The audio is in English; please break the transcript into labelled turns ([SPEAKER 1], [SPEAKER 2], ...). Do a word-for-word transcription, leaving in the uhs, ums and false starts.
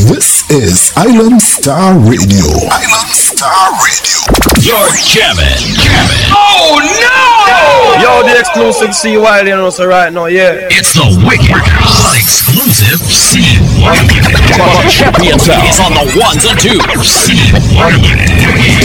[SPEAKER 1] This is Island Star Radio. Island Star Radio.
[SPEAKER 2] You're jamming. Jamming.
[SPEAKER 3] Oh no!
[SPEAKER 4] Yo, the exclusive C Y D also right now, yeah.
[SPEAKER 2] It's the wicked, but exclusive C Y D. Champion is on the ones and twos. C Y D.